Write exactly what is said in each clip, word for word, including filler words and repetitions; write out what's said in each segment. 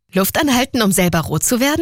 Luft anhalten, um selber rot zu werden?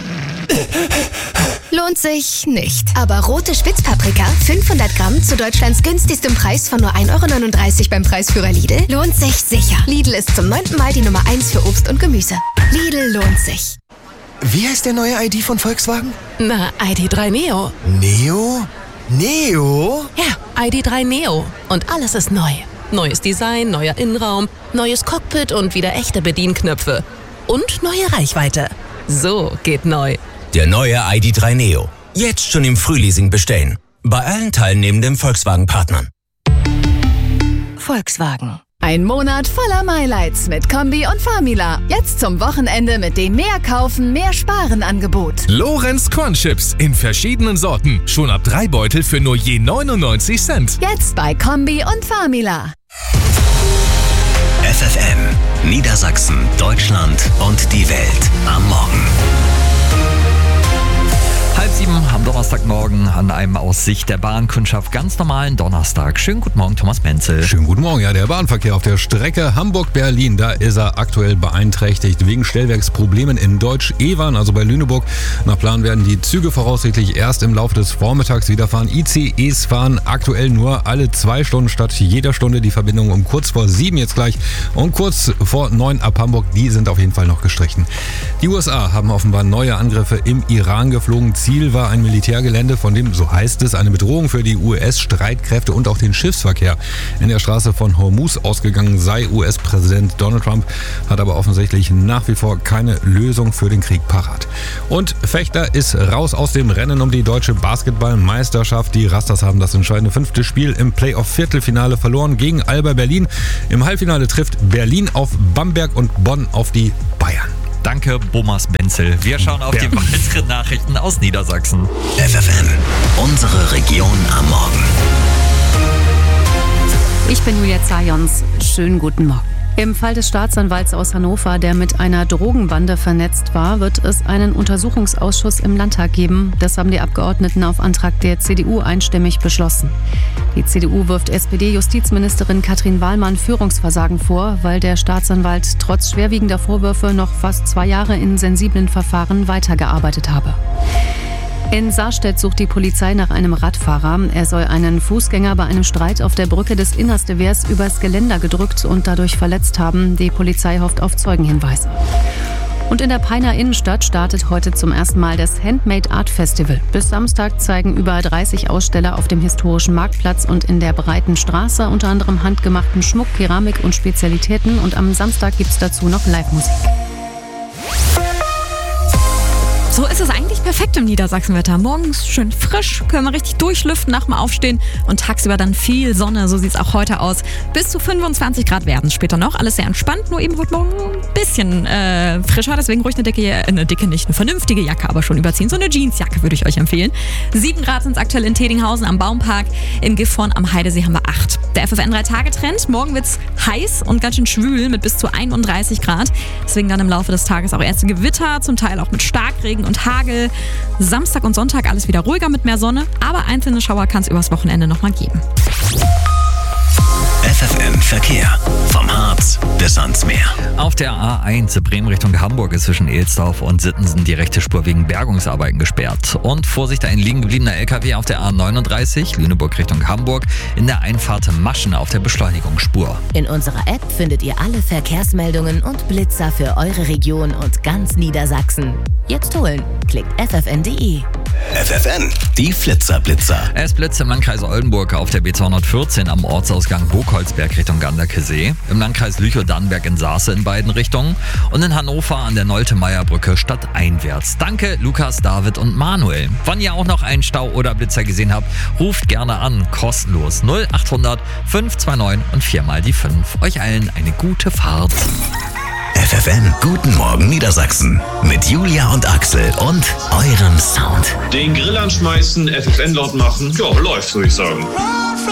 Lohnt sich nicht. Aber rote Spitzpaprika, fünfhundert Gramm zu Deutschlands günstigstem Preis von nur ein Euro neununddreißig beim Preisführer Lidl, lohnt sich sicher. Lidl ist zum neunten Mal die Nummer eins für Obst und Gemüse. Lidl lohnt sich. Wie heißt der neue I D von Volkswagen? Na, I D drei Neo. Neo? Neo? Ja, I D drei Neo. Und alles ist neu. Neues Design, neuer Innenraum, neues Cockpit und wieder echte Bedienknöpfe. Und neue Reichweite. So geht neu. Der neue I D drei Neo. Jetzt schon im Frühleasing bestellen. Bei allen teilnehmenden Volkswagen-Partnern. Volkswagen. Ein Monat voller Highlights mit Kombi und Famila. Jetzt zum Wochenende mit dem Mehr kaufen, mehr sparen Angebot. Lorenz Cornchips in verschiedenen Sorten. Schon ab drei Beutel für nur je neunundneunzig Cent. Jetzt bei Kombi und Famila. F F M, Niedersachsen, Deutschland und die Welt am Morgen. Halb sieben am Donnerstagmorgen an einem aus Sicht der Bahnkundschaft ganz normalen Donnerstag. Schönen guten Morgen, Thomas Menzel. Schönen guten Morgen. Ja, der Bahnverkehr auf der Strecke Hamburg-Berlin, da ist er aktuell beeinträchtigt wegen Stellwerksproblemen in Deutsch-Evern, also bei Lüneburg. Nach Plan werden die Züge voraussichtlich erst im Laufe des Vormittags wieder fahren. I C Es fahren aktuell nur alle zwei Stunden statt jeder Stunde. Die Verbindung um kurz vor sieben jetzt gleich und kurz vor neun ab Hamburg, die sind auf jeden Fall noch gestrichen. Die U S A haben offenbar neue Angriffe im Iran geflogen. Ziel war ein Militärgelände, von dem, so heißt es, eine Bedrohung für die U S-Streitkräfte und auch den Schiffsverkehr in der Straße von Hormuz ausgegangen sei. U S-Präsident Donald Trump hat aber offensichtlich nach wie vor keine Lösung für den Krieg parat. Und Fechter ist raus aus dem Rennen um die deutsche Basketballmeisterschaft. Die Rastas haben das entscheidende fünfte Spiel im Playoff-Viertelfinale verloren gegen Alba Berlin. Im Halbfinale trifft Berlin auf Bamberg und Bonn auf die Bayern. Danke, Thomas Menzel. Wir schauen auf ja. die weiteren Nachrichten aus Niedersachsen. F F M, unsere Region am Morgen. Ich bin Julia Zajons. Schönen guten Morgen. Im Fall des Staatsanwalts aus Hannover, der mit einer Drogenbande vernetzt war, wird es einen Untersuchungsausschuss im Landtag geben. Das haben die Abgeordneten auf Antrag der C D U einstimmig beschlossen. Die C D U wirft S P D-Justizministerin Katrin Wahlmann Führungsversagen vor, weil der Staatsanwalt trotz schwerwiegender Vorwürfe noch fast zwei Jahre in sensiblen Verfahren weitergearbeitet habe. In Sarstedt sucht die Polizei nach einem Radfahrer. Er soll einen Fußgänger bei einem Streit auf der Brücke des Innerstewehrs übers Geländer gedrückt und dadurch verletzt haben. Die Polizei hofft auf Zeugenhinweise. Und in der Peiner Innenstadt startet heute zum ersten Mal das Handmade Art Festival. Bis Samstag zeigen über dreißig Aussteller auf dem historischen Marktplatz und in der breiten Straße unter anderem handgemachten Schmuck, Keramik und Spezialitäten. Und am Samstag gibt es dazu noch Live-Musik. So ist es eigentlich perfekt im Niedersachsenwetter. Morgens schön frisch, können wir richtig durchlüften nach dem Aufstehen und tagsüber dann viel Sonne. So sieht es auch heute aus. Bis zu fünfundzwanzig Grad werden später noch. Alles sehr entspannt, nur eben wird morgen ein bisschen äh, frischer. Deswegen ruhig eine dicke, äh, eine dicke nicht, eine vernünftige Jacke, aber schon überziehen. So eine Jeansjacke würde ich euch empfehlen. sieben Grad sind es aktuell in Tedinghausen am Baumpark. In Gifhorn am Heidesee haben wir acht. Der F F N drei Tage Trend. Morgen wird es heiß und ganz schön schwül mit bis zu einunddreißig Grad. Deswegen dann im Laufe des Tages auch erste Gewitter, zum Teil auch mit Starkregen und Hagel. Samstag und Sonntag alles wieder ruhiger mit mehr Sonne, aber einzelne Schauer kann es übers Wochenende nochmal geben. F F M Verkehr. Vom Harz bis ans Meer. Auf der A eins Bremen Richtung Hamburg ist zwischen Elsdorf und Sittensen die rechte Spur wegen Bergungsarbeiten gesperrt. Und Vorsicht, ein liegen gebliebener L K W auf der A neununddreißig Lüneburg Richtung Hamburg in der Einfahrt Maschen auf der Beschleunigungsspur. In unserer App findet ihr alle Verkehrsmeldungen und Blitzer für eure Region und ganz Niedersachsen. Jetzt holen. Klickt f f n punkt d e. F F N, die Flitzer-Blitzer. Es blitzt im Landkreis Oldenburg auf der B zweihundertvierzehn am Ortsausgang Burgholzberg Richtung Ganderkesee, im Landkreis Lüchow-Dannenberg in Saase in beiden Richtungen und in Hannover an der Nolte-Meyer-Brücke stadteinwärts. Danke Lukas, David und Manuel. Wann ihr auch noch einen Stau oder Blitzer gesehen habt, ruft gerne an, kostenlos null achthundert fünf zwei neun und viermal die fünf. Euch allen eine gute Fahrt. F F M, guten Morgen Niedersachsen. Mit Julia und Axel und eurem Sound. Den Grill anschmeißen, F F N laut machen, ja, läuft, würde ich sagen.